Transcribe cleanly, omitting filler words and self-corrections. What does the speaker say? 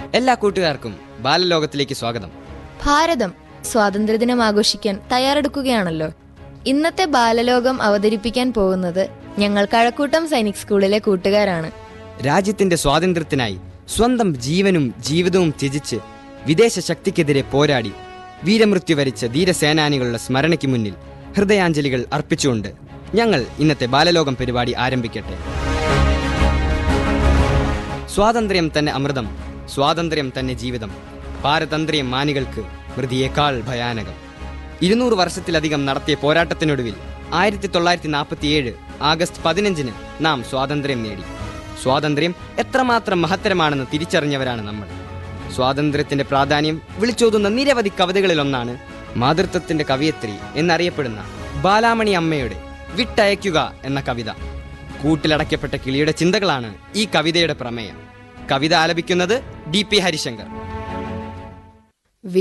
എല്ലാ കൂട്ടുകാർക്കും ബാലലോകത്തിലേക്ക് സ്വാഗതം. ഭാരതം സ്വാതന്ത്ര്യദിനം ആഘോഷിക്കാൻ തയ്യാറെടുക്കുകയാണല്ലോ. ഇന്നത്തെ ബാലലോകം അവതരിപ്പിക്കാൻ പോകുന്നത് ഞങ്ങൾ കഴക്കൂട്ടം സൈനിക് സ്കൂളിലെ കൂട്ടുകാരാണ്. രാജ്യത്തിന്റെ സ്വാതന്ത്ര്യത്തിനായി സ്വന്തം ജീവനും ജീവിതവും ത്യജിച്ച് വിദേശ ശക്തിക്കെതിരെ പോരാടി വീരമൃത്യു വരിച്ച ധീരസേനാനികളുടെ സ്മരണയ്ക്ക് മുന്നിൽ ഹൃദയാഞ്ജലികൾ അർപ്പിച്ചുകൊണ്ട് ഞങ്ങൾ ഇന്നത്തെ ബാലലോകം പരിപാടി ആരംഭിക്കട്ടെ. സ്വാതന്ത്ര്യം തന്നെ അമൃതം, സ്വാതന്ത്ര്യം തന്നെ ജീവിതം, പാരതന്ത്ര്യം മാനികൾക്ക് മൃതിയേക്കാൾ ഭയാനകം. 200 വർഷത്തിലധികം നടത്തിയ പോരാട്ടത്തിനൊടുവിൽ 1947 ആഗസ്റ്റ് 15 നാം സ്വാതന്ത്ര്യം നേടി. സ്വാതന്ത്ര്യം എത്രമാത്രം മഹത്തരമാണെന്ന് തിരിച്ചറിഞ്ഞവരാണ് നമ്മൾ. സ്വാതന്ത്ര്യത്തിന്റെ പ്രാധാന്യം വിളിച്ചോതുന്ന നിരവധി കവിതകളിലൊന്നാണ് മാതൃത്വത്തിന്റെ കവിയത്രി എന്നറിയപ്പെടുന്ന ബാലാമണി അമ്മയുടെ വിട്ടയക്കുക എന്ന കവിത. കൂട്ടിലടയ്ക്കപ്പെട്ട കിളിയുടെ ചിന്തകളാണ് ഈ കവിതയുടെ പ്രമേയം. കവിത ആലപിക്കുന്നത് DP ഹരിശങ്കർ.